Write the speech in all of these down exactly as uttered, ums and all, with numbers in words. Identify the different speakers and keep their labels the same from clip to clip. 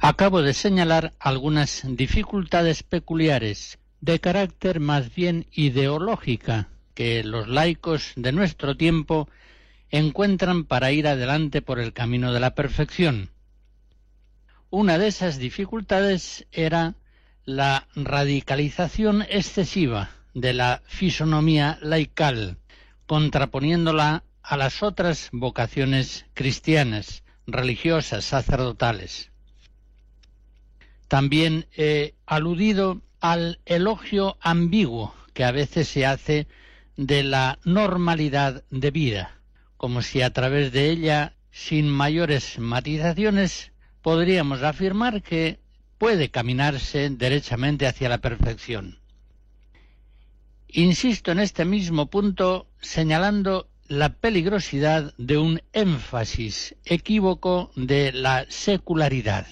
Speaker 1: Acabo de señalar algunas dificultades peculiares de carácter más bien ideológica que los laicos de nuestro tiempo encuentran para ir adelante por el camino de la perfección. Una de esas dificultades era la radicalización excesiva de la fisonomía laical, contraponiéndola a las otras vocaciones cristianas, religiosas, sacerdotales. También he aludido al elogio ambiguo que a veces se hace de la normalidad de vida, como si a través de ella, sin mayores matizaciones, podríamos afirmar que puede caminarse derechamente hacia la perfección. Insisto en este mismo punto señalando la peligrosidad de un énfasis equívoco de la secularidad.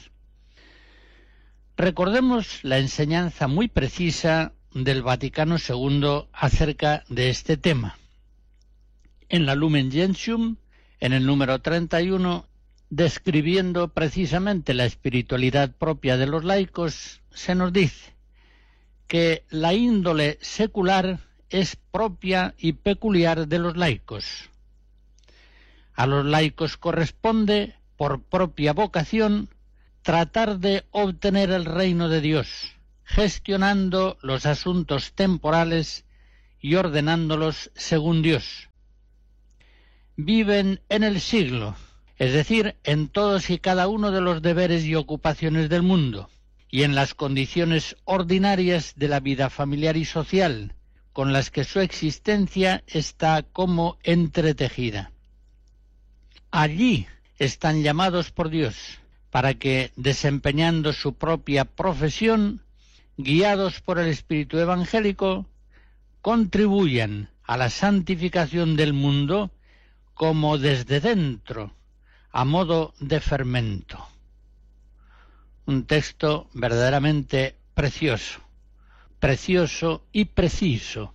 Speaker 1: Recordemos la enseñanza muy precisa del Vaticano segundo acerca de este tema. En la Lumen Gentium, en el número treinta y uno, describiendo precisamente la espiritualidad propia de los laicos, se nos dice que la índole secular es propia y peculiar de los laicos. A los laicos corresponde, por propia vocación, tratar de obtener el reino de Dios, gestionando los asuntos temporales y ordenándolos según Dios. Viven en el siglo, es decir, en todos y cada uno de los deberes y ocupaciones del mundo, y en las condiciones ordinarias de la vida familiar y social, con las que su existencia está como entretejida. Allí están llamados por Dios, para que, desempeñando su propia profesión, guiados por el espíritu evangélico, contribuyan a la santificación del mundo como desde dentro, a modo de fermento. Un texto verdaderamente precioso, precioso y preciso.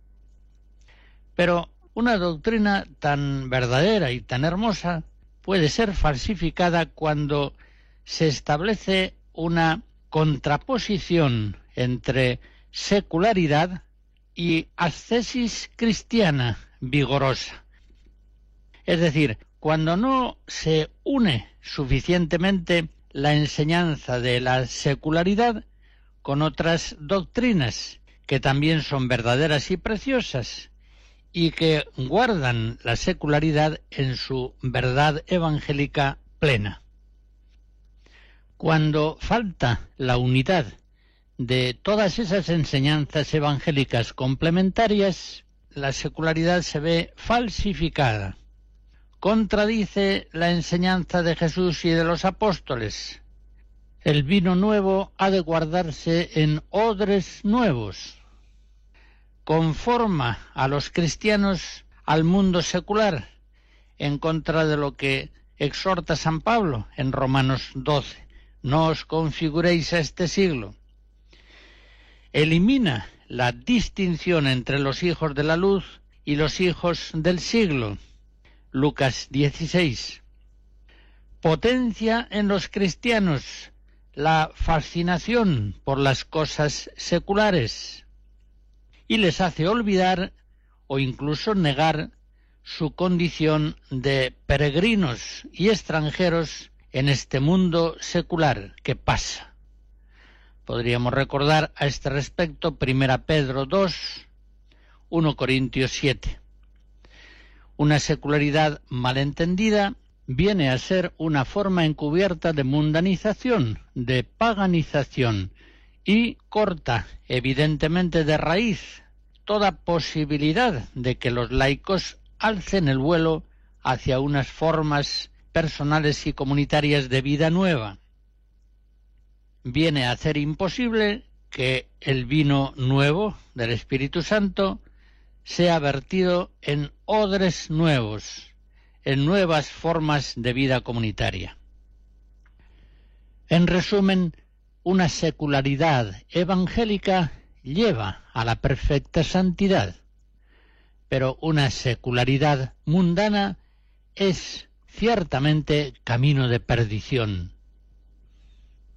Speaker 1: Pero una doctrina tan verdadera y tan hermosa puede ser falsificada cuando se establece una contraposición entre secularidad y ascesis cristiana vigorosa. Es decir, cuando no se une suficientemente la enseñanza de la secularidad con otras doctrinas que también son verdaderas y preciosas y que guardan la secularidad en su verdad evangélica plena. Cuando falta la unidad de todas esas enseñanzas evangélicas complementarias, la secularidad se ve falsificada. Contradice la enseñanza de Jesús y de los apóstoles. El vino nuevo ha de guardarse en odres nuevos. Conforma a los cristianos al mundo secular, en contra de lo que exhorta San Pablo en Romanos doce. No os configuréis a este siglo. Elimina la distinción entre los hijos de la luz y los hijos del siglo. Lucas dieciséis. Potencia en los cristianos la fascinación por las cosas seculares y les hace olvidar o incluso negar su condición de peregrinos y extranjeros en este mundo secular que pasa. Podríamos recordar a este respecto Primera Pedro dos, Primera Corintios siete. Una secularidad malentendida viene a ser una forma encubierta de mundanización, de paganización, y corta, evidentemente de raíz, toda posibilidad de que los laicos alcen el vuelo hacia unas formas personales y comunitarias de vida nueva. Viene a hacer imposible que el vino nuevo del Espíritu Santo sea vertido en odres nuevos, en nuevas formas de vida comunitaria. En resumen, una secularidad evangélica lleva a la perfecta santidad, pero una secularidad mundana es ciertamente camino de perdición.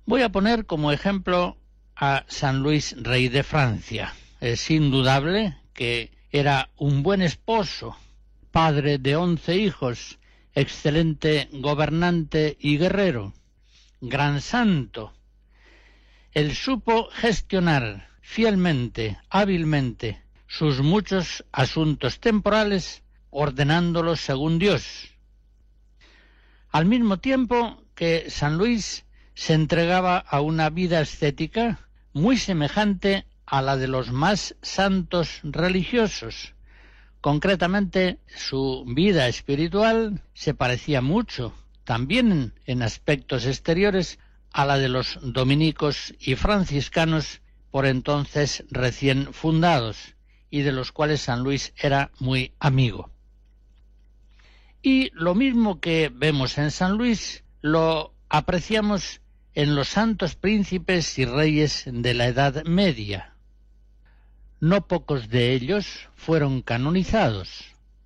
Speaker 1: Voy a poner como ejemplo a San Luis, rey de Francia. Es indudable que era un buen esposo, padre de once hijos, excelente gobernante y guerrero, gran santo. Él supo gestionar fielmente, hábilmente, sus muchos asuntos temporales, ordenándolos según Dios. Al mismo tiempo que San Luis se entregaba a una vida ascética muy semejante a la de los más santos religiosos. Concretamente, su vida espiritual se parecía mucho, también en aspectos exteriores, a la de los dominicos y franciscanos por entonces recién fundados, y de los cuales San Luis era muy amigo. Y lo mismo que vemos en San Luis, lo apreciamos en los santos príncipes y reyes de la Edad Media. No pocos de ellos fueron canonizados.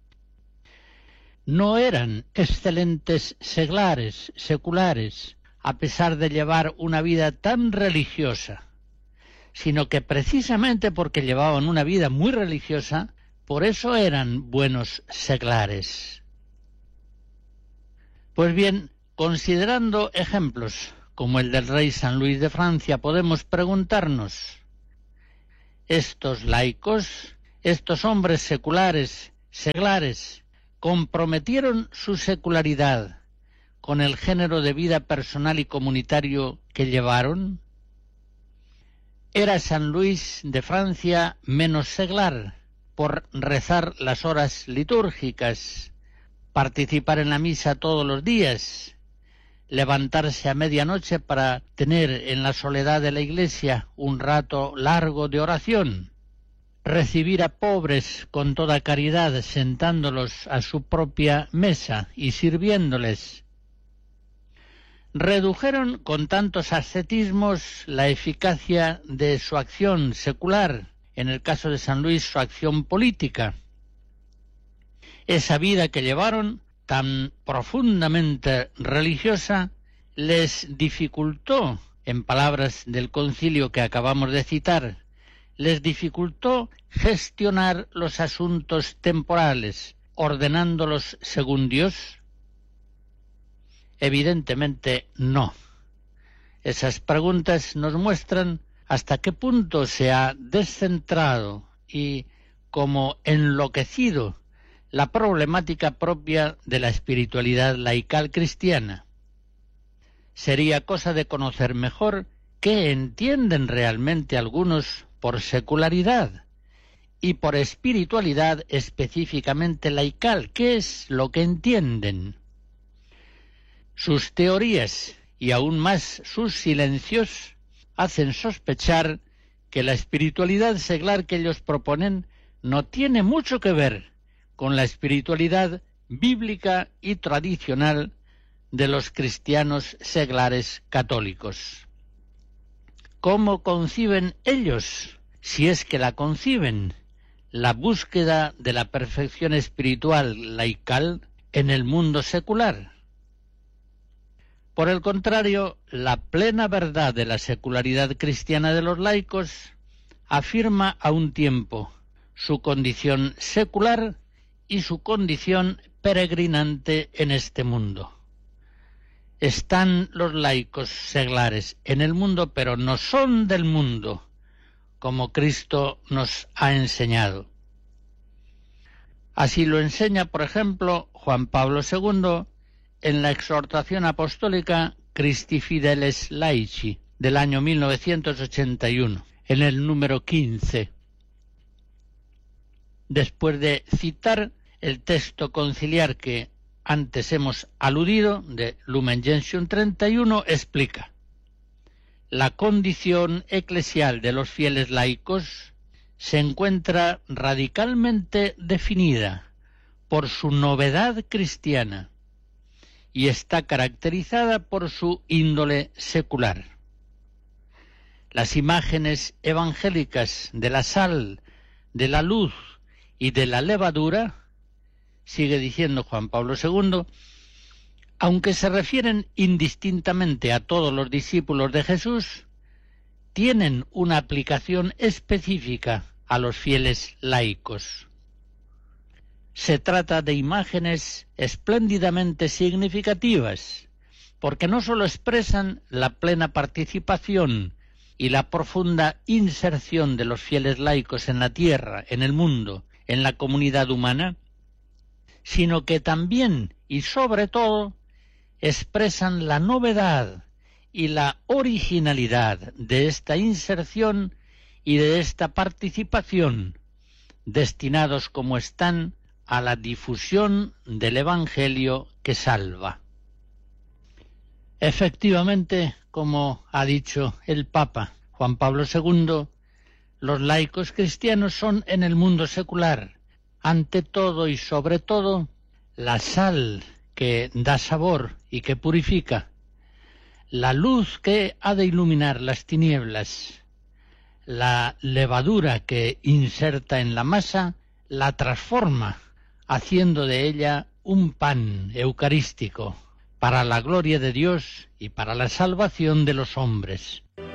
Speaker 1: No eran excelentes seglares, seculares, a pesar de llevar una vida tan religiosa, sino que precisamente porque llevaban una vida muy religiosa, por eso eran buenos seglares. Pues bien, considerando ejemplos como el del rey San Luis de Francia, podemos preguntarnos, ¿estos laicos, estos hombres seculares, seglares, comprometieron su secularidad con el género de vida personal y comunitario que llevaron? ¿Era San Luis de Francia menos seglar por rezar las horas litúrgicas, participar en la misa todos los días, levantarse a medianoche para tener en la soledad de la iglesia un rato largo de oración, recibir a pobres con toda caridad sentándolos a su propia mesa y sirviéndoles? ¿Redujeron con tantos ascetismos la eficacia de su acción secular, en el caso de San Luis su acción política? Esa vida que llevaron, tan profundamente religiosa, les dificultó, en palabras del concilio que acabamos de citar, les dificultó gestionar los asuntos temporales, ordenándolos según Dios. Evidentemente no. Esas preguntas nos muestran hasta qué punto se ha descentrado y como enloquecido la problemática propia de la espiritualidad laical cristiana. Sería cosa de conocer mejor qué entienden realmente algunos por secularidad y por espiritualidad específicamente laical. ¿Qué es lo que entienden? Sus teorías y aún más sus silencios hacen sospechar que la espiritualidad seglar que ellos proponen no tiene mucho que ver con la espiritualidad bíblica y tradicional de los cristianos seglares católicos. ¿Cómo conciben ellos, si es que la conciben, la búsqueda de la perfección espiritual laical en el mundo secular? Por el contrario, la plena verdad de la secularidad cristiana de los laicos afirma a un tiempo su condición secular y su condición peregrinante en este mundo. Están los laicos seglares en el mundo, pero no son del mundo, como Cristo nos ha enseñado. Así lo enseña, por ejemplo, Juan Pablo segundo en la exhortación apostólica Christi Fideles Laici del año mil novecientos ochenta y uno, en el número quince. Después de citar el texto conciliar que antes hemos aludido, de Lumen Gentium treinta y uno, explica: la condición eclesial de los fieles laicos se encuentra radicalmente definida por su novedad cristiana y está caracterizada por su índole secular. Las imágenes evangélicas de la sal, de la luz y de la levadura, sigue diciendo Juan Pablo segundo, aunque se refieren indistintamente a todos los discípulos de Jesús, tienen una aplicación específica a los fieles laicos. Se trata de imágenes espléndidamente significativas, porque no sólo expresan la plena participación y la profunda inserción de los fieles laicos en la tierra, en el mundo, en la comunidad humana, sino que también y sobre todo expresan la novedad y la originalidad de esta inserción y de esta participación, destinados como están a la difusión del Evangelio que salva. Efectivamente, como ha dicho el Papa Juan Pablo segundo, los laicos cristianos son en el mundo secular, ante todo y sobre todo, la sal que da sabor y que purifica, la luz que ha de iluminar las tinieblas, la levadura que inserta en la masa, la transforma, haciendo de ella un pan eucarístico para la gloria de Dios y para la salvación de los hombres.